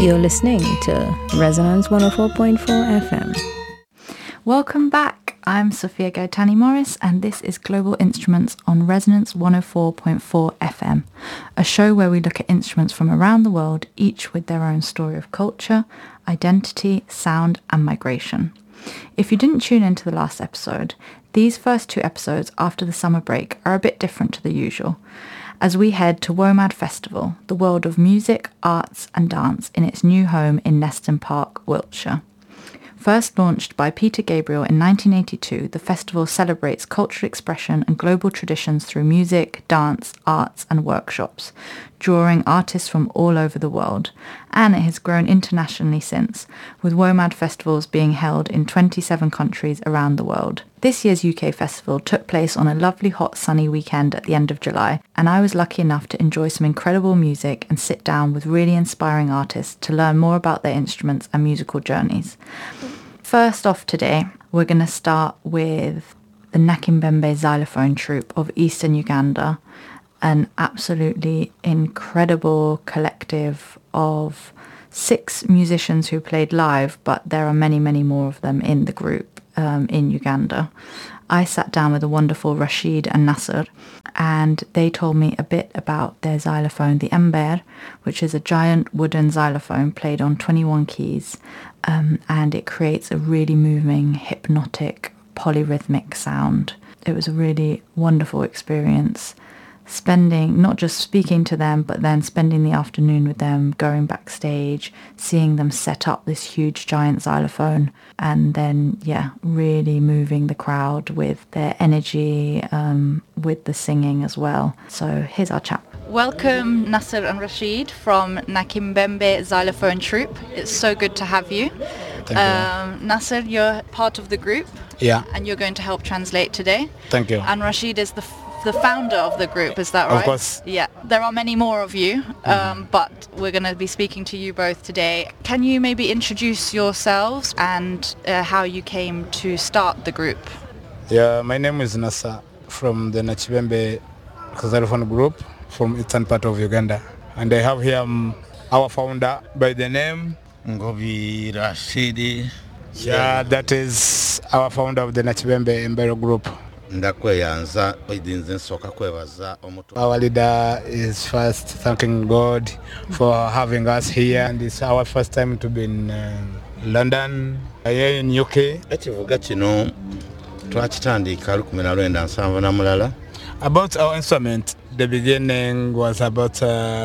You're listening to Resonance 104.4 FM. Welcome back. I'm Sophia Gaetani Morris and this is Global Instruments on Resonance 104.4 FM, a show where we look at instruments from around the world, each with their own story of culture, identity, sound and migration. If you didn't tune into the last episode, these first two episodes after the summer break are a bit different to the usual, as we head to WOMAD Festival, the world of music, arts and dance in its new home in Neston Park, Wiltshire. First launched by Peter Gabriel in 1982, the festival celebrates cultural expression and global traditions through music, dance, arts and workshops, drawing artists from all over the world. And it has grown internationally since, with WOMAD festivals being held in 27 countries around the world. This year's UK festival took place on a lovely hot sunny weekend at the end of July, and I was lucky enough to enjoy some incredible music and sit down with really inspiring artists to learn more about their instruments and musical journeys. First off today, we're going to start with the Nakimbembe Xylophone Troupe of Eastern Uganda, an absolutely incredible collective of 6 musicians who played live, but there are many, many more of them in the group in Uganda. I sat down with the wonderful Rashid and Nasser, and they told me a bit about their xylophone, the Ember, which is a giant wooden xylophone played on 21 keys, and it creates a really moving, hypnotic, polyrhythmic sound. It was a really wonderful experience, not just speaking to them, but then spending the afternoon with them, going backstage, seeing them set up this huge giant xylophone, and then, really moving the crowd with their energy, with the singing as well. So here's our chat. Welcome Nasser and Rashid from Nakimbembe Xylophone Troupe. It's so good to have you. Thank you. Nasser, you're part of the group. Yeah. And you're going to help translate today. Thank you. And Rashid is the founder of the group, is that right? Of course. Yeah. There are many more of you, but we're going to be speaking to you both today. Can you maybe introduce yourselves and how you came to start the group? Yeah, my name is Nasser from the Nakimbembe Xylophone Group from eastern part of Uganda. And I have here our founder by the name Ngovi Rashidi. Yeah, that is our founder of the Nakimbembe Mbero Group. Our leader is first thanking God for having us here, and it's our first time to be in London, here in UK. About our instrument, the beginning was about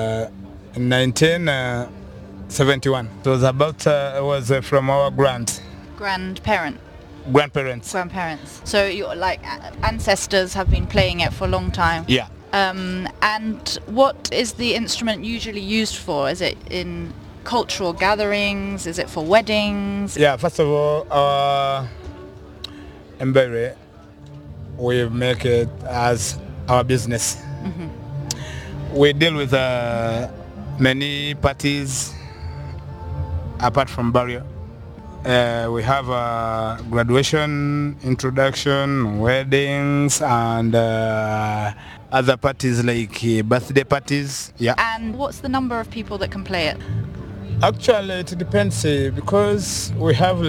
1971. It was from our grandparents. So your ancestors have been playing it for a long time. Yeah. And what is the instrument usually used for? Is it in cultural gatherings? Is it for weddings? Yeah, first of all, our Mbere, we make it as our business. Mm-hmm. We deal with many parties apart from burial. We have graduation, introduction, weddings, and other parties like birthday parties. Yeah. And what's the number of people that can play it? Actually, it depends because we have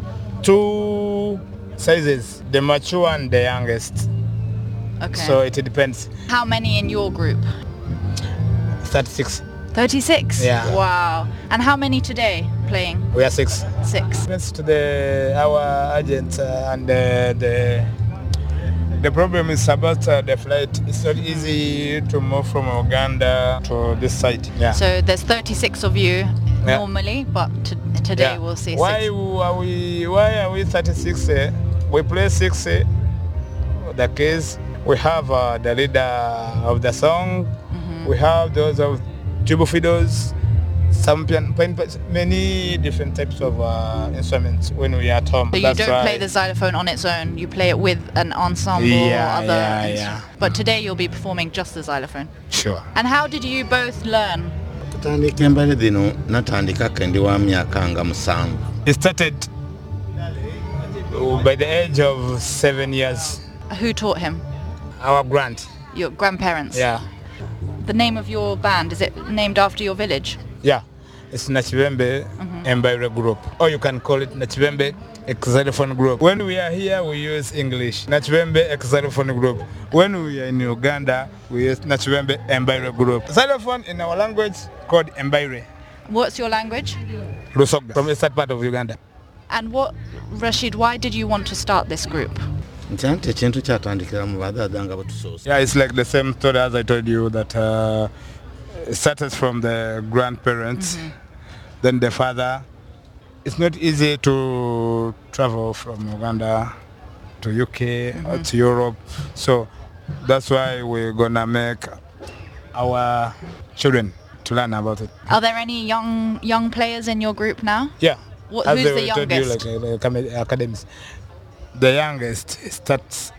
2 sizes, the mature and the youngest. Okay. So it depends. How many in your group? 36. 36? Yeah. Wow. And how many today playing? We are 6. 6. Thanks to our agent and the problem is about the flight. It's not easy to move from Uganda to this site. Yeah. So there's 36 of you normally, but today we'll see 6. Why are we 36? We play 6. The case we have the leader of the song. Mm-hmm. We have those of tuba fiddles, some piano, many different types of instruments when we are at home. So you don't play the xylophone on its own, you play it with an ensemble or other instruments. But today you'll be performing just the xylophone. Sure. And how did you both learn? It started by the age of 7 years. Who taught him? Our Your grandparents? Yeah. The name of your band, is it named after your village? Yeah. it's Nachibembe Embaire Group, or you can call it Nachibembe Xylophone Group. When we are here, we use English, Nachibembe Xylophone Group. When we are in Uganda, we use Nachibembe Embaire Group. Xylophone in our language called Embaire. What's your language? Lusogga, from the eastern part of Uganda. And what, Rashid, why did you want to start this group? Yeah, it's like the same story as I told you, that it started from the grandparents, then the father. It's not easy to travel from Uganda to UK or to Europe, so that's why we're gonna make our children to learn about it. Are there any young players in your group now? Yeah. Who's As the I told you, youngest? like the academies. The youngest starts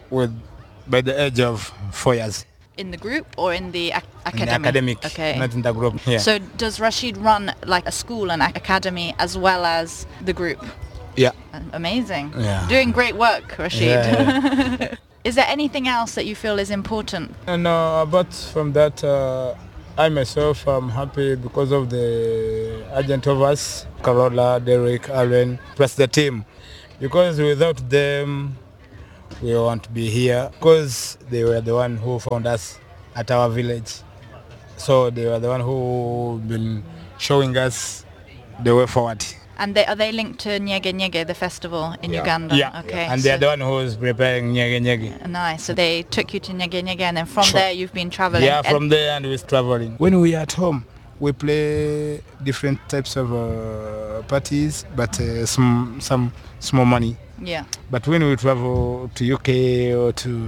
by the age of 4 years. In the group or in the academy? In the academic, Okay. not in the group. Yeah. So does Rashid run like a school and academy as well as the group? Yeah. Amazing. Yeah. Doing great work, Rashid. Yeah. Is there anything else that you feel is important? And apart from that, I myself am happy because of the agent of us, Carola, Derek, Allen, plus the team. Because without them, we won't be here. Because they were the one who found us at our village. So they were the one who been showing us the way forward. And are they linked to Nyege Nyege, the festival in Uganda? Yeah. Okay. And they're the one who's preparing Nyege Nyege. Nice. So they took you to Nyege Nyege, and then from there you've been traveling. Yeah, from there and we're traveling. When we are at home, we play different types of parties, but some small money. Yeah. But when we travel to UK or to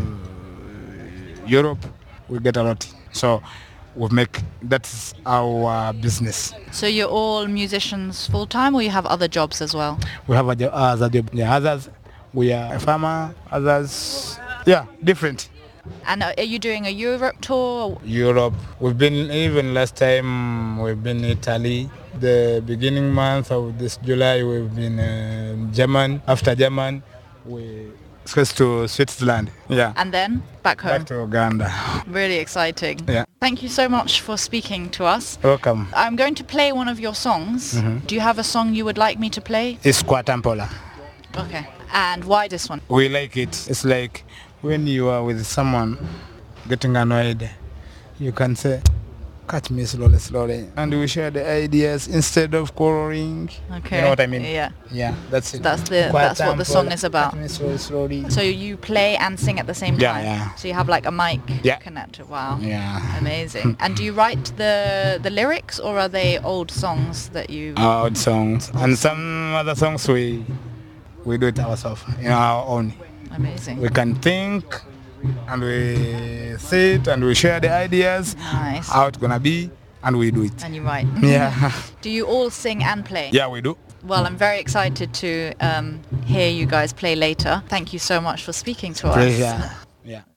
Europe, we get a lot. So that's our business. So you're all musicians full time, or you have other jobs as well? We have other job. Yeah, others, we are a farmer, others, yeah, different. And are you doing a Europe tour? Europe. We've been, even last time, we've been in Italy. The beginning month of this July, we've been German. After German, we switched to Switzerland. Yeah. And then back home? Back to Uganda. Really exciting. Yeah. Thank you so much for speaking to us. Welcome. I'm going to play one of your songs. Do you have a song you would like me to play? It's Kwatampola. Okay. And why this one? We like it. It's like when you are with someone getting annoyed, you can say, catch me slowly, slowly. And we share the ideas instead of quarreling. Okay. You know what I mean? Yeah. Yeah, that's it. That's what the song is about. Catch me slowly, slowly. So you play and sing at the same Yeah, time? yeah. So you have like a mic Yeah. connected. Wow. Yeah. Amazing. And do you write the lyrics, or are they old songs that you... Old songs. And some other songs we do it ourselves, our own. Amazing. We can think and we sit and we share the ideas, Nice. how it's gonna be, and we do it. And you write. Yeah. Do you all sing and play? Yeah, we do. Well, I'm very excited to hear you guys play later. Thank you so much for speaking to us. Pleasure. Yeah.